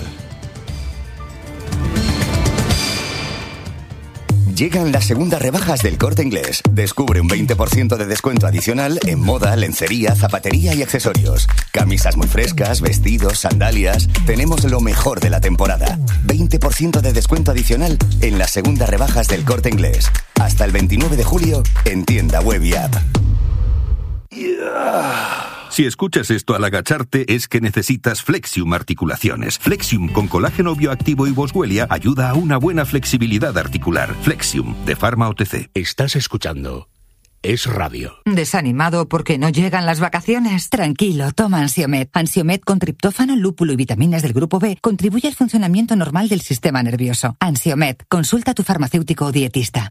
Llegan las segundas rebajas del Corte Inglés. Descubre un 20% de descuento adicional en moda, lencería, zapatería y accesorios. Camisas muy frescas, vestidos, sandalias. Tenemos lo mejor de la temporada. 20% de descuento adicional en las segundas rebajas del Corte Inglés. Hasta el 29 de julio en tienda web y app. Si escuchas esto al agacharte es que necesitas Flexium Articulaciones. Flexium con colágeno bioactivo y boswellia ayuda a una buena flexibilidad articular. Flexium de Pharma OTC. Estás escuchando Es Radio. ¿Desanimado porque no llegan las vacaciones? Tranquilo, toma Ansiomed. Ansiomed con triptófano, lúpulo y vitaminas del grupo B contribuye al funcionamiento normal del sistema nervioso. Ansiomed, consulta a tu farmacéutico o dietista.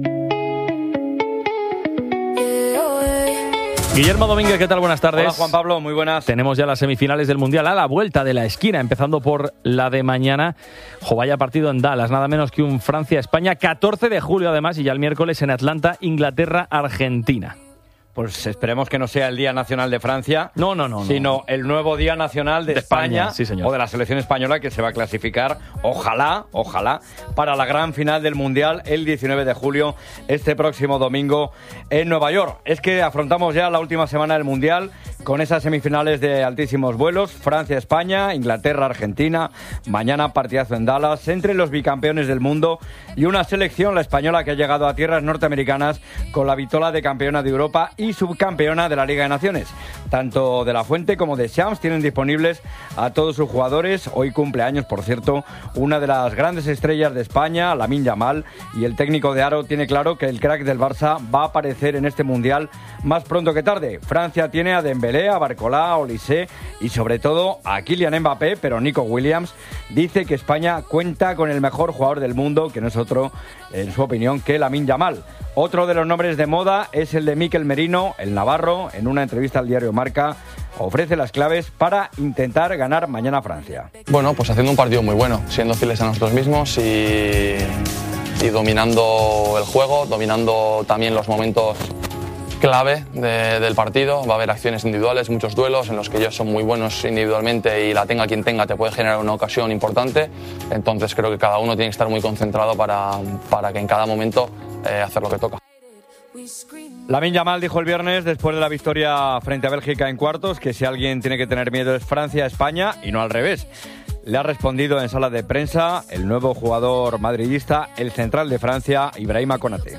Guillermo Domínguez, ¿qué tal? Buenas tardes. Hola, Juan Pablo, muy buenas. Tenemos ya las semifinales del Mundial a la vuelta de la esquina, empezando por la de mañana. Vaya partido en Dallas, nada menos que un Francia-España, 14 de julio además, y ya el miércoles en Atlanta, Inglaterra-Argentina. Pues esperemos que no sea el Día Nacional de Francia, sino el nuevo Día Nacional de España, sí, señor. O de la selección española, que se va a clasificar, ojalá, para la gran final del Mundial el 19 de julio, este próximo domingo en Nueva York. Es que afrontamos ya la última semana del Mundial con esas semifinales de altísimos vuelos, Francia-España, Inglaterra-Argentina, mañana partidazo en Dallas, entre los bicampeones del mundo y una selección, la española, que ha llegado a tierras norteamericanas con la vitola de campeona de Europa y subcampeona de la Liga de Naciones. Tanto de la Fuente como de Champs tienen disponibles a todos sus jugadores. Hoy cumpleaños, por cierto, una de las grandes estrellas de España, Lamine Yamal, y el técnico de Aro tiene claro que el crack del Barça va a aparecer en este Mundial más pronto que tarde. Francia tiene a Dembélé, a Barcola, a Olise y sobre todo a Kylian Mbappé, pero Nico Williams dice que España cuenta con el mejor jugador del mundo, que no es otro, en su opinión, que Lamine Yamal. Otro de los nombres de moda es el de Mikel Merino, el navarro. En una entrevista al diario Marca ofrece las claves para intentar ganar mañana a Francia. Bueno, pues haciendo un partido muy bueno, siendo fieles a nosotros mismos y dominando el juego, dominando también los momentos clave del partido. Va a haber acciones individuales, muchos duelos en los que ellos son muy buenos individualmente y la tenga quien tenga te puede generar una ocasión importante. Entonces creo que cada uno tiene que estar muy concentrado para que en cada momento hacer lo que toca. Lamine Yamal dijo el viernes, después de la victoria frente a Bélgica en cuartos, que si alguien tiene que tener miedo es Francia-España y no al revés. le ha respondido en sala de prensa el nuevo jugador madridista, el central de Francia, Ibrahima Konaté.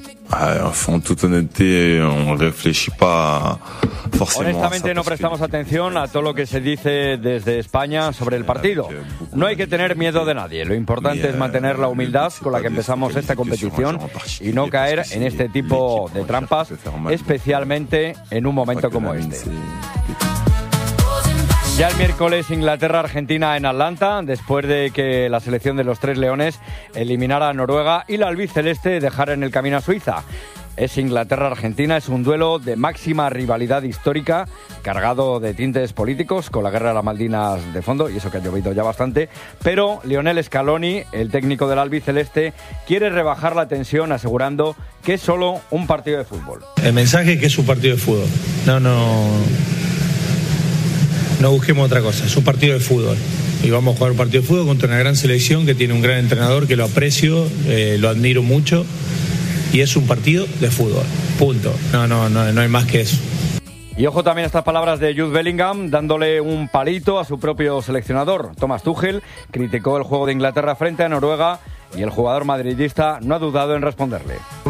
Honestamente no prestamos atención a todo lo que se dice desde España sobre el partido. No hay que tener miedo de nadie. Lo importante es mantener la humildad con la que empezamos esta competición y no caer en este tipo de trampas, especialmente en un momento como este. Ya el miércoles Inglaterra-Argentina en Atlanta, después de que la selección de los Tres Leones eliminara a Noruega y la albiceleste dejara en el camino a Suiza. Es Inglaterra-Argentina, es un duelo de máxima rivalidad histórica, cargado de tintes políticos, con la guerra de las Malvinas de fondo, y eso que ha llovido ya bastante, pero Lionel Scaloni, el técnico del albiceleste, quiere rebajar la tensión asegurando que es solo un partido de fútbol. El mensaje es que es un partido de fútbol. No busquemos otra cosa, es un partido de fútbol. Y vamos a jugar un partido de fútbol contra una gran selección que tiene un gran entrenador que lo aprecio, lo admiro mucho. Y es un partido de fútbol, punto. No hay más que eso. Y ojo también a estas palabras de Jude Bellingham, dándole un palito a su propio seleccionador. Thomas Tuchel criticó el juego de Inglaterra frente a Noruega y el jugador madridista no ha dudado en responderle.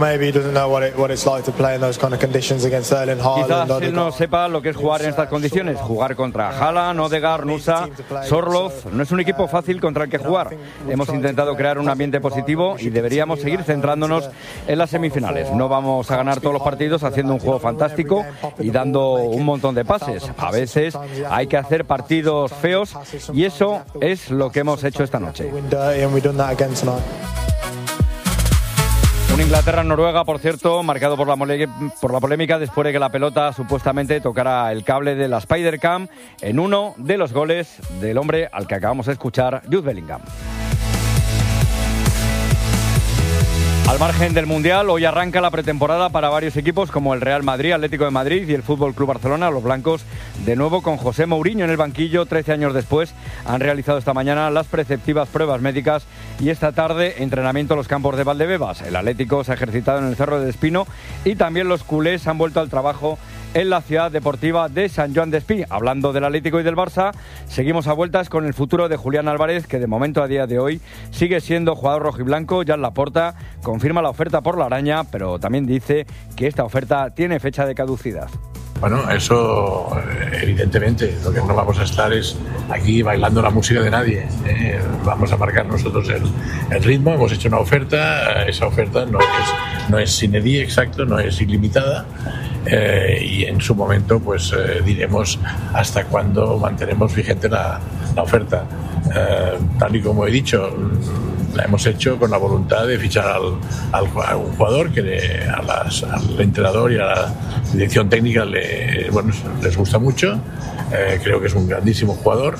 Quizás él no sepa lo que es jugar en estas condiciones, jugar contra Haaland, Odegaard, Nusa, Sorloth. No es un equipo fácil contra el que jugar. Hemos intentado crear un ambiente positivo y deberíamos seguir centrándonos en las semifinales. No vamos a ganar todos los partidos haciendo un juego fantástico y dando un montón de pases. A veces hay que hacer partidos feos y eso es lo que hemos hecho esta noche. Un Inglaterra-Noruega, por cierto, marcado por la polémica después de que la pelota supuestamente tocara el cable de la Spider-Cam en uno de los goles del hombre al que acabamos de escuchar, Jude Bellingham. Al margen del Mundial, hoy arranca la pretemporada para varios equipos como el Real Madrid, Atlético de Madrid y el Fútbol Club Barcelona. Los blancos, de nuevo con José Mourinho en el banquillo, 13 años después, han realizado esta mañana las preceptivas pruebas médicas y esta tarde entrenamiento en los campos de Valdebebas. El Atlético se ha ejercitado en el Cerro de Espino y también los culés han vuelto al trabajo en la ciudad deportiva de Sant Joan d'Espí. Hablando del Atlético y del Barça, seguimos a vueltas con el futuro de Julián Álvarez, que de momento a día de hoy sigue siendo jugador rojiblanco. Jan Laporta confirma la oferta por la Araña, pero también dice que esta oferta tiene fecha de caducidad. Bueno, eso evidentemente, lo que no vamos a estar es aquí bailando la música de nadie, vamos a marcar nosotros el ritmo. Hemos hecho una oferta, esa oferta no es sine die, exacto, no es ilimitada, y en su momento pues diremos hasta cuándo mantenemos vigente la oferta. Tal y como he dicho, la hemos hecho con la voluntad de fichar a un jugador que al entrenador y a la dirección técnica les gusta mucho. Creo que es un grandísimo jugador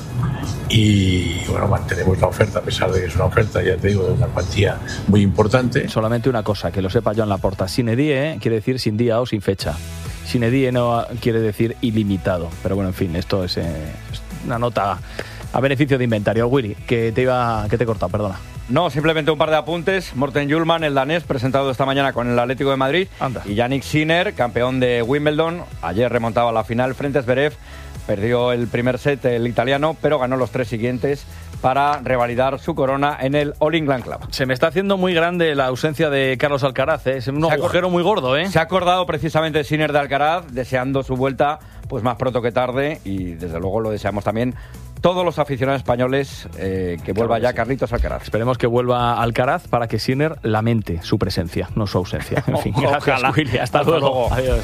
y bueno, mantenemos la oferta a pesar de que es una oferta, ya te digo, de una cuantía muy importante. Solamente una cosa, que lo sepa Joan Laporta: sine die quiere decir sin día o sin fecha. Sine die no quiere decir ilimitado, pero bueno, en fin, esto es una nota a beneficio de inventario. Willy, que te he cortado, perdona. No, simplemente un par de apuntes. Morten Hjulmand, el danés, presentado esta mañana con el Atlético de Madrid. Anda. Y Yannick Sinner, campeón de Wimbledon. Ayer remontaba la final frente a Zverev. Perdió el primer set el italiano, pero ganó los 3 siguientes para revalidar su corona en el All England Club. Se me está haciendo muy grande la ausencia de Carlos Alcaraz, ¿eh? Es un agujero muy gordo, ¿eh? Se ha acordado precisamente Sinner de Alcaraz, deseando su vuelta pues más pronto que tarde, y desde luego lo deseamos también todos los aficionados españoles, que vuelva ya Carlitos Alcaraz. Esperemos que vuelva Alcaraz para que Sinner lamente su presencia, no su ausencia. En fin, gracias, Willy. Hasta luego. Adiós.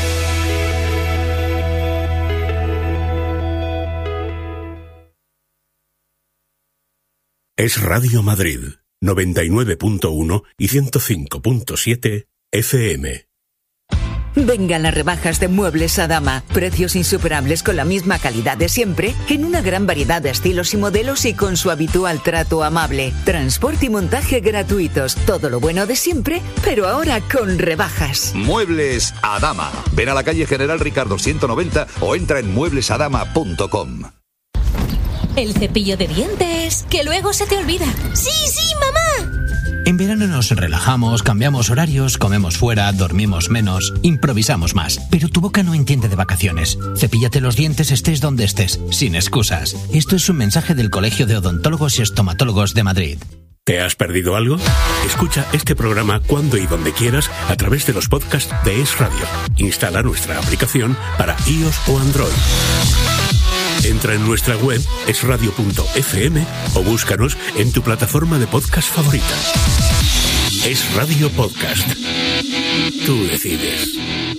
Es Radio Madrid, 99.1 y 105.7 FM. Vengan las rebajas de Muebles Adama. Precios insuperables con la misma calidad de siempre, en una gran variedad de estilos y modelos y con su habitual trato amable. Transporte y montaje gratuitos. Todo lo bueno de siempre, pero ahora con rebajas. Muebles Adama. Ven a la calle General Ricardo 190 o entra en mueblesadama.com. El cepillo de dientes, que luego se te olvida. ¡Sí, sí, mamá! En En verano nos relajamos, cambiamos horarios, comemos fuera, dormimos menos, improvisamos más. Pero tu boca no entiende de vacaciones. Cepíllate los dientes estés donde estés, sin excusas. Esto es un mensaje del Colegio de Odontólogos y Estomatólogos de Madrid. ¿Te has perdido algo? Escucha este programa cuando y donde quieras a través de los podcasts de Es Radio. Instala nuestra aplicación para iOS o Android. Entra en nuestra web esradio.fm o búscanos en tu plataforma de podcast favorita. Es Radio Podcast. Tú decides.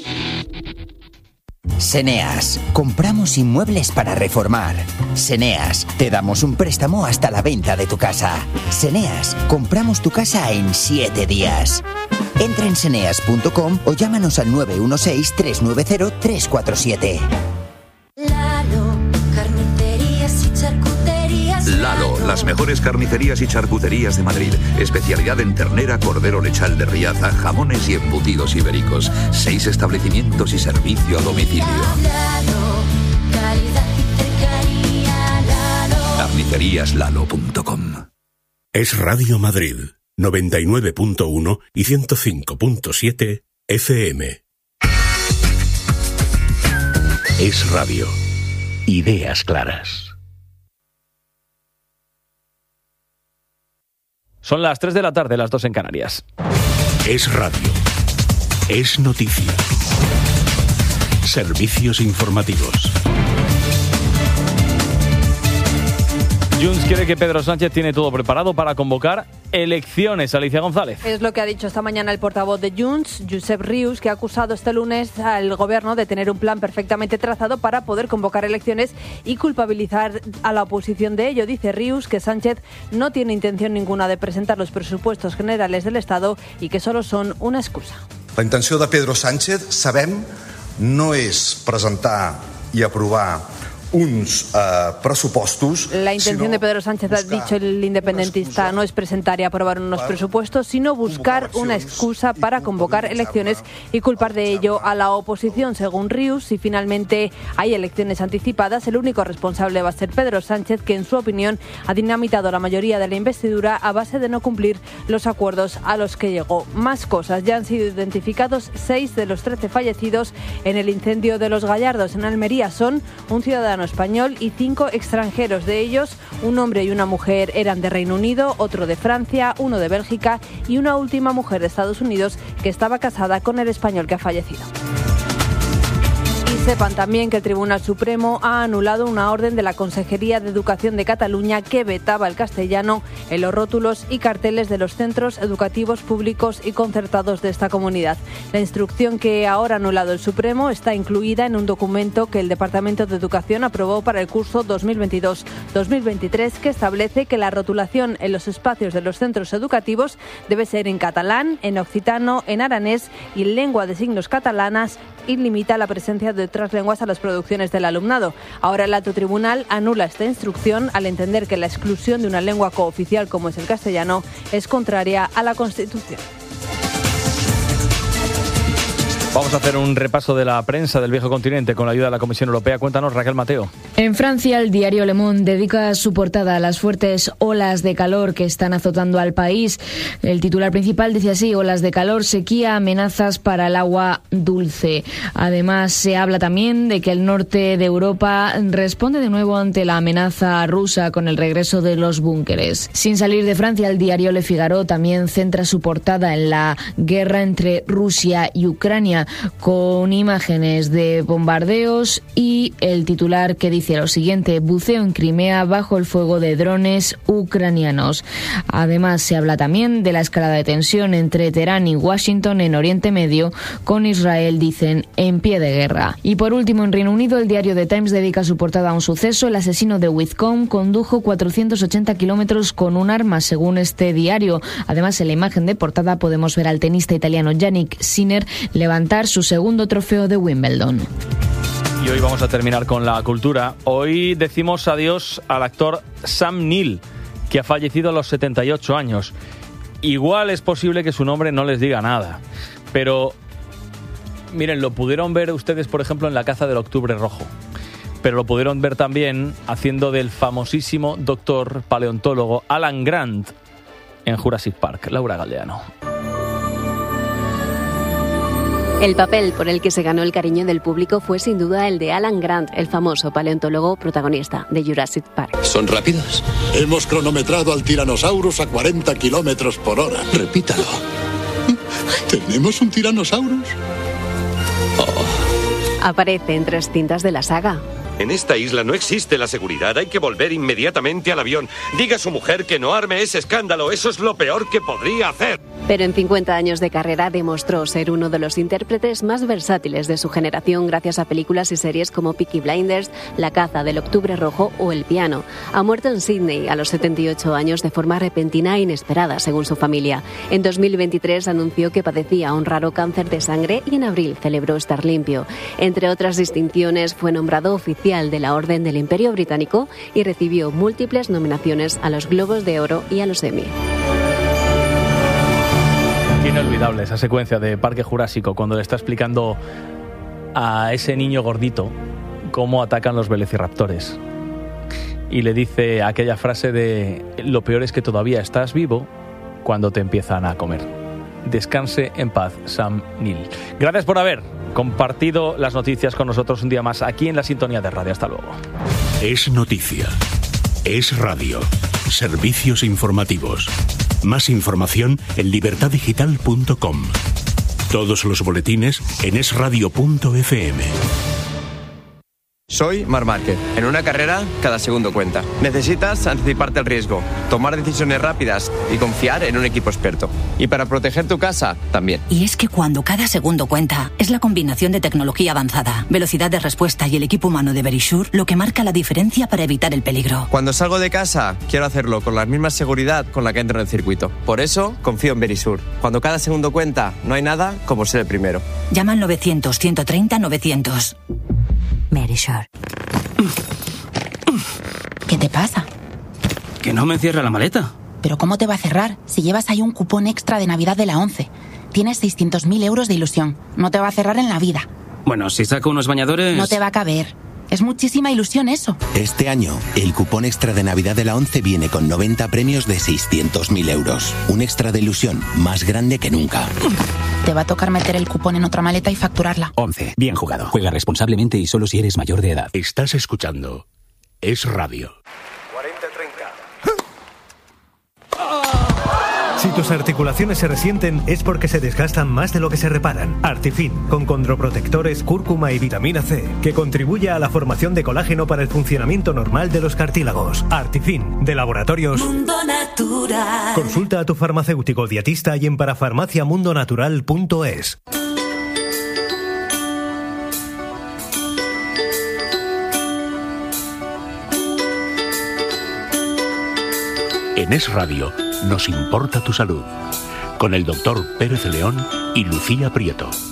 Seneas, compramos inmuebles para reformar. Seneas, te damos un préstamo hasta la venta de tu casa. Seneas, compramos tu casa en 7 días. Entra en seneas.com o llámanos al 916-390-347. Lalo, las mejores carnicerías y charcuterías de Madrid. Especialidad en ternera, cordero lechal de Riaza, jamones y embutidos ibéricos. 6 establecimientos y servicio a domicilio. Carniceríaslalo.com. Es Radio Madrid, 99.1 y 105.7 FM. Es Radio. Ideas claras. Son las 3 de la tarde, las 2 en Canarias. Es radio. Es noticia. Servicios informativos. Junts quiere que Pedro Sánchez tiene todo preparado para convocar elecciones. Alicia González. Es lo que ha dicho esta mañana el portavoz de Junts, Josep Rius, que ha acusado este lunes al gobierno de tener un plan perfectamente trazado para poder convocar elecciones y culpabilizar a la oposición de ello. Dice Rius que Sánchez no tiene intención ninguna de presentar los presupuestos generales del Estado y que solo son una excusa. La intenció de Pedro Sánchez, sabem, no és presentar i aprovar uns pressupostos. La intención de Pedro Sánchez, ha dicho el independentista, no es presentar y aprobar unos presupuestos, sino buscar una excusa para convocar elecciones y culpar de ello a la oposición. Según Rius, si finalmente hay elecciones anticipadas, el único responsable va a ser Pedro Sánchez, que en su opinión ha dinamitado la mayoría de la investidura a base de no cumplir los acuerdos a los que llegó. Más cosas. Ya han sido identificados 6 de los 13 fallecidos en el incendio de Los Gallardos. En Almería son un ciudadano español y 5 extranjeros. De ellos, un hombre y una mujer eran de Reino Unido, otro de Francia, uno de Bélgica y una última mujer de Estados Unidos que estaba casada con el español que ha fallecido. Sepan también que el Tribunal Supremo ha anulado una orden de la Consejería de Educación de Cataluña que vetaba el castellano en los rótulos y carteles de los centros educativos públicos y concertados de esta comunidad. La instrucción que ahora ha anulado el Supremo está incluida en un documento que el Departamento de Educación aprobó para el curso 2022-2023 que establece que la rotulación en los espacios de los centros educativos debe ser en catalán, en occitano, en aranés y en lengua de signos catalanas y limita la presencia de otras lenguas a las producciones del alumnado. Ahora el alto tribunal anula esta instrucción al entender que la exclusión de una lengua cooficial como es el castellano es contraria a la Constitución. Vamos a hacer un repaso de la prensa del viejo continente con la ayuda de la Comisión Europea. Cuéntanos, Raquel Mateo. En Francia, el diario Le Monde dedica su portada a las fuertes olas de calor que están azotando al país. El titular principal dice así: olas de calor, sequía, amenazas para el agua dulce. Además, se habla también de que el norte de Europa responde de nuevo ante la amenaza rusa con el regreso de los búnkeres. Sin salir de Francia, el diario Le Figaro también centra su portada en la guerra entre Rusia y Ucrania, con imágenes de bombardeos y el titular que dice lo siguiente: buceo en Crimea bajo el fuego de drones ucranianos. Además, se habla también de la escalada de tensión entre Teherán y Washington en Oriente Medio, con Israel, dicen, en pie de guerra. Y por último, en Reino Unido, el diario The Times dedica su portada a un suceso. El asesino de Whitcomb condujo 480 kilómetros con un arma, según este diario. Además, en la imagen de portada podemos ver al tenista italiano Yannick Sinner levantar su segundo trofeo de Wimbledon. Y hoy vamos a terminar con la cultura. Hoy decimos adiós al actor Sam Neill, que ha fallecido a los 78 años. Igual es posible que su nombre no les diga nada, pero miren, lo pudieron ver ustedes, por ejemplo, en La caza del octubre rojo, pero lo pudieron ver también haciendo del famosísimo doctor paleontólogo Alan Grant en Jurassic Park. Laura Galdeano. El papel por el que se ganó el cariño del público fue sin duda el de Alan Grant, el famoso paleontólogo protagonista de Jurassic Park. ¿Son rápidos? Hemos cronometrado al Tyrannosaurus a 40 kilómetros por hora. Repítalo. ¿Tenemos un Tyrannosaurus? Aparece en 3 cintas de la saga. En esta isla no existe la seguridad. Hay que volver inmediatamente al avión. Diga a su mujer que no arme ese escándalo. Eso es lo peor que podría hacer. Pero en 50 años de carrera demostró ser uno de los intérpretes más versátiles de su generación gracias a películas y series como Peaky Blinders, La caza del Octubre Rojo o El piano. Ha muerto en Sydney a los 78 años de forma repentina e inesperada, según su familia. En 2023 anunció que padecía un raro cáncer de sangre y en abril celebró estar limpio. Entre otras distinciones, fue nombrado oficial de la Orden del Imperio Británico y recibió múltiples nominaciones a los Globos de Oro y a los Emmy. Inolvidable esa secuencia de Parque Jurásico cuando le está explicando a ese niño gordito cómo atacan los velociraptores y le dice aquella frase de lo peor es que todavía estás vivo cuando te empiezan a comer. Descanse en paz, Sam Neill. Gracias por haber compartido las noticias con nosotros un día más aquí en la sintonía de radio. Hasta luego. Es noticia. Es radio. Servicios informativos. Más información en libertaddigital.com. Todos los boletines en esradio.fm. Soy Marc Márquez. En una carrera, cada segundo cuenta. Necesitas anticiparte al riesgo, tomar decisiones rápidas y confiar en un equipo experto. Y para proteger tu casa, también. Y es que cuando cada segundo cuenta, es la combinación de tecnología avanzada, velocidad de respuesta y el equipo humano de Verisure lo que marca la diferencia para evitar el peligro. Cuando salgo de casa, quiero hacerlo con la misma seguridad con la que entro en el circuito. Por eso, confío en Verisure. Cuando cada segundo cuenta, no hay nada como ser el primero. Llama al 900-130-900. Verisure. ¿Qué te pasa? Que no me cierra la maleta. ¿Pero cómo te va a cerrar si llevas ahí un cupón extra de Navidad de la 11? Tienes 600.000 euros de ilusión. No te va a cerrar en la vida. Bueno, si saco unos bañadores... No te va a caber. Es muchísima ilusión eso. Este año, el cupón extra de Navidad de la 11 viene con 90 premios de 600.000 euros. Un extra de ilusión más grande que nunca. Te va a tocar meter el cupón en otra maleta y facturarla. 11. Bien jugado. Juega responsablemente y solo si eres mayor de edad. Estás escuchando Es Radio. 40-30. Si tus articulaciones se resienten es porque se desgastan más de lo que se reparan. Artifin, con condroprotectores, cúrcuma y vitamina C, que contribuye a la formación de colágeno para el funcionamiento normal de los cartílagos. Artifin, de Laboratorios Mundo Natural. Consulta a tu farmacéutico dietista y en parafarmaciamundonatural.es. En Es Radio nos importa tu salud, con el doctor Pérez León y Lucía Prieto.